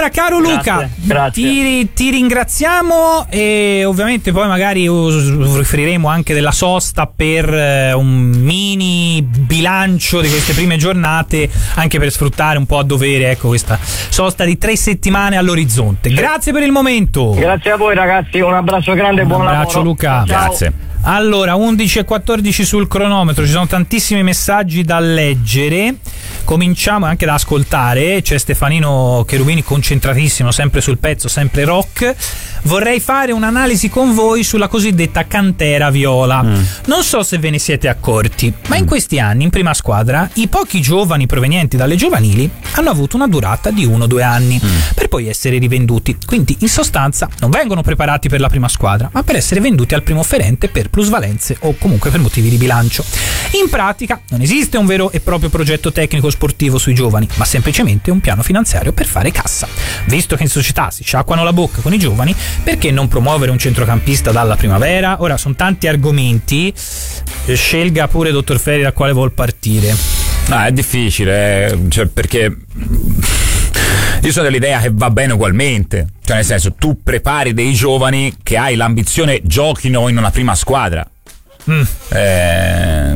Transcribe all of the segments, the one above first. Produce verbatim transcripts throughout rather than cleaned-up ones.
Allora, caro Grazie, Luca, grazie. Ti, ti ringraziamo e ovviamente poi magari riferiremo anche della sosta per un mini bilancio di queste prime giornate, anche per sfruttare un po' a dovere, ecco, questa sosta di tre settimane all'orizzonte. Grazie per il momento. Grazie a voi ragazzi, un abbraccio grande e Un buon abbraccio lavoro. Luca. Ciao. Grazie. Allora, undici e quattordici sul cronometro, ci sono tantissimi messaggi da leggere. Cominciamo anche da ascoltare. C'è Stefanino Cherubini concentratissimo, sempre sul pezzo, sempre rock. Vorrei fare un'analisi con voi sulla cosiddetta cantera viola. Mm. Non so se ve ne siete accorti, ma in questi anni in prima squadra i pochi giovani provenienti dalle giovanili hanno avuto una durata di uno o due anni mm. per poi essere rivenduti. Quindi in sostanza non vengono preparati per la prima squadra, ma per essere venduti al primo offerente per plusvalenze o comunque per motivi di bilancio. In pratica non esiste un vero e proprio progetto tecnico sportivo sui giovani, ma semplicemente un piano finanziario per fare cassa. Visto che in società si sciacquano la bocca con i giovani, perché non promuovere un centrocampista dalla primavera? Ora, sono tanti argomenti, scelga pure, dottor Ferri, da quale vuol partire. No, è difficile, cioè, perché io sono dell'idea che va bene ugualmente, cioè nel senso, tu prepari dei giovani che hai l'ambizione giochino in una prima squadra. Mm. Eh,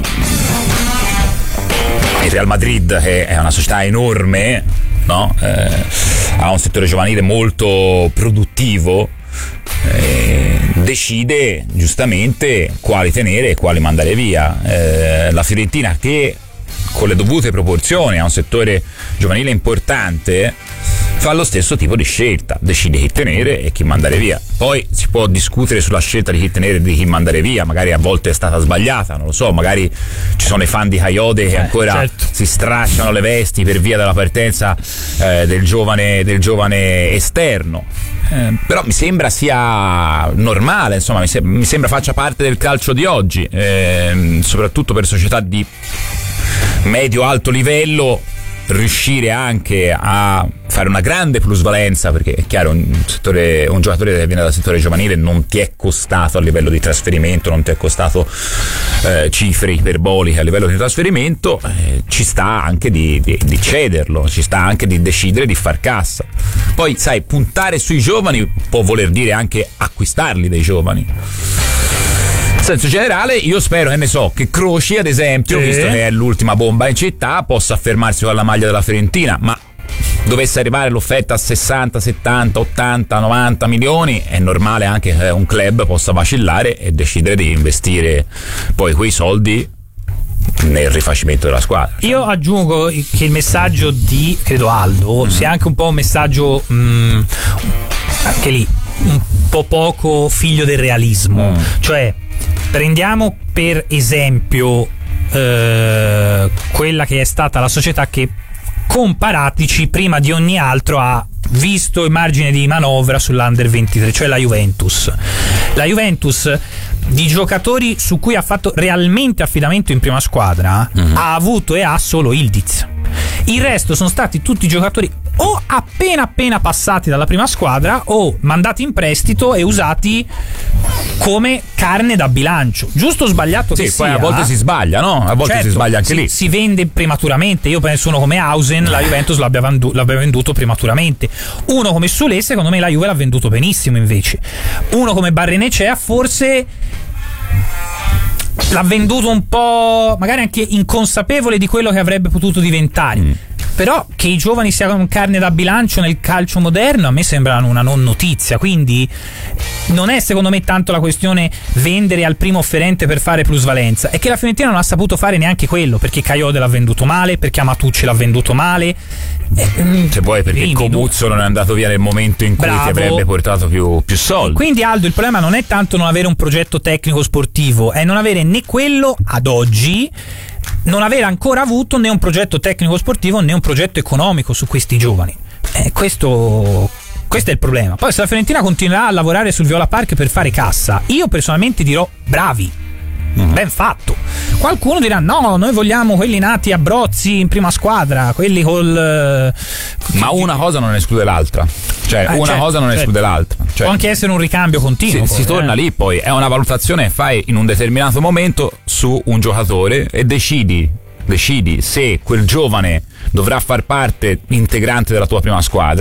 il Real Madrid, che è una società enorme, no? Eh, ha un settore giovanile molto produttivo, eh, decide giustamente quali tenere e quali mandare via. Eh, la Fiorentina, che con le dovute proporzioni ha un settore giovanile importante, fa lo stesso tipo di scelta, decide chi tenere e chi mandare via. Poi si può discutere sulla scelta di chi tenere e di chi mandare via, magari a volte è stata sbagliata, non lo so, magari ci sono i fan di Coyote che eh, ancora certo. si stracciano le vesti per via della partenza eh, del giovane del giovane esterno. Eh, però mi sembra sia normale, insomma, mi, se- mi sembra faccia parte del calcio di oggi, eh, soprattutto per società di medio-alto livello, riuscire anche a fare una grande plusvalenza, perché è chiaro, un, settore, un giocatore che viene dal settore giovanile non ti è costato a livello di trasferimento, non ti è costato eh, cifre iperboliche a livello di trasferimento, eh, ci sta anche di, di, di cederlo, ci sta anche di decidere di far cassa. Poi sai, puntare sui giovani può voler dire anche acquistarli dei giovani. In senso generale, io spero, che ne so, che Croci, ad esempio, sì. visto che è l'ultima bomba in città, possa affermarsi con la maglia della Fiorentina, ma dovesse arrivare l'offerta a sessanta, settanta, ottanta, novanta milioni, è normale anche che un club possa vacillare e decidere di investire poi quei soldi nel rifacimento della squadra. Io aggiungo che il messaggio di, credo, Aldo mm. sia anche un po' un messaggio mh, anche lì un po' poco figlio del realismo, mm. cioè prendiamo per esempio eh, quella che è stata la società che, con Paratici, prima di ogni altro ha visto il margine di manovra sull'Under ventitré, cioè la Juventus. La Juventus, di giocatori su cui ha fatto realmente affidamento in prima squadra, mm-hmm. ha avuto e ha solo Ildiz. Il resto sono stati tutti giocatori o appena appena passati dalla prima squadra o mandati in prestito e usati come carne da bilancio, giusto o sbagliato sì, che poi sia. A volte si sbaglia, no? A volte certo, si sbaglia anche si, lì. Si vende prematuramente. Io penso uno come Hausen, la Juventus l'abbia, vendu- l'abbia venduto prematuramente. Uno come Sule, secondo me la Juve l'ha venduto benissimo invece. Uno come Barrenechea forse l'ha venduto un po', magari anche inconsapevole di quello che avrebbe potuto diventare. Mm. Però che i giovani siano carne da bilancio nel calcio moderno a me sembra una non notizia, quindi non è secondo me tanto la questione vendere al primo offerente per fare plusvalenza, è che la Fiorentina non ha saputo fare neanche quello, perché Coyote l'ha venduto male, perché Amatucci l'ha venduto male, eh, se vuoi perché Comuzzo non è andato via nel momento in cui Bravo. ti avrebbe portato più, più soldi. Quindi Aldo, il problema non è tanto non avere un progetto tecnico sportivo, è non avere né quello ad oggi, non avere ancora avuto né un progetto tecnico sportivo né un progetto economico su questi giovani. Eh, questo, questo è il problema. Poi se la Fiorentina continuerà a lavorare sul Viola Park per fare cassa, io personalmente dirò bravi, mm. ben fatto. Qualcuno dirà no, noi vogliamo quelli nati a Brozzi in prima squadra, quelli col... Ma una cosa non esclude l'altra, cioè eh, una certo, cosa non esclude certo. l'altra, cioè, può anche essere un ricambio continuo. Si, poi, si torna eh. lì, poi è una valutazione che fai in un determinato momento su un giocatore e decidi decidi se quel giovane dovrà far parte integrante della tua prima squadra